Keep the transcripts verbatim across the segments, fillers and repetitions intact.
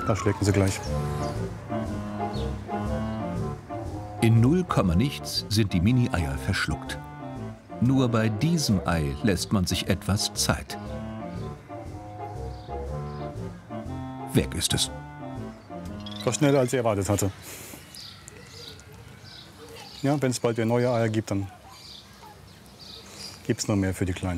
Da schlägt sie gleich. In null Komma nichts sind die Mini-Eier verschluckt. Nur bei diesem Ei lässt man sich etwas Zeit. Weg ist es. War schneller, als ich erwartet hatte. Ja, wenn es bald wieder neue Eier gibt, dann gibt es noch mehr für die Kleinen.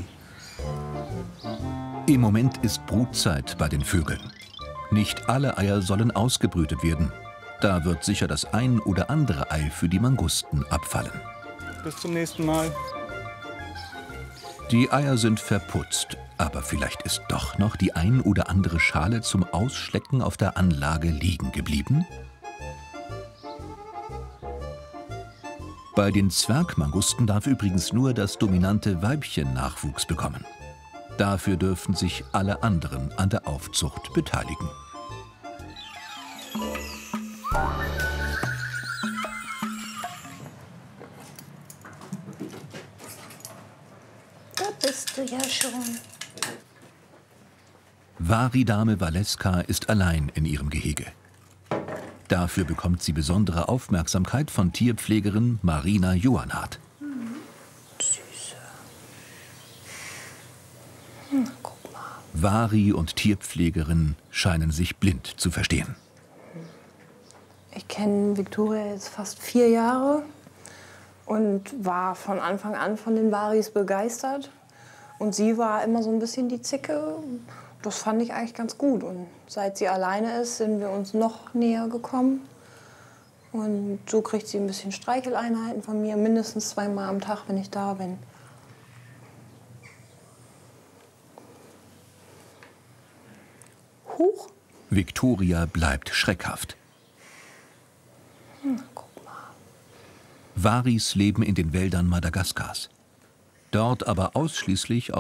Im Moment ist Brutzeit bei den Vögeln. Nicht alle Eier sollen ausgebrütet werden. Da wird sicher das ein oder andere Ei für die Mangusten abfallen. Bis zum nächsten Mal. Die Eier sind verputzt, aber vielleicht ist doch noch die ein oder andere Schale zum Ausschlecken auf der Anlage liegen geblieben? Bei den Zwergmangusten darf übrigens nur das dominante Weibchen Nachwuchs bekommen. Dafür dürfen sich alle anderen an der Aufzucht beteiligen. Da bist du ja schon. Vari-Dame Valeska ist allein in ihrem Gehege. Dafür bekommt sie besondere Aufmerksamkeit von Tierpflegerin Marina Johannhardt. Hm, Süße. Hm, guck mal. Vari und Tierpflegerin scheinen sich blind zu verstehen. Ich kenne Viktoria jetzt fast vier Jahre und war von Anfang an von den Varis begeistert. Und sie war immer so ein bisschen die Zicke. Das fand ich eigentlich ganz gut. Und seit sie alleine ist, sind wir uns noch näher gekommen. Und so kriegt sie ein bisschen Streicheleinheiten von mir, mindestens zweimal am Tag, wenn ich da bin. Huch. Viktoria bleibt schreckhaft. Hm, guck mal. Varis leben in den Wäldern Madagaskars. Dort aber ausschließlich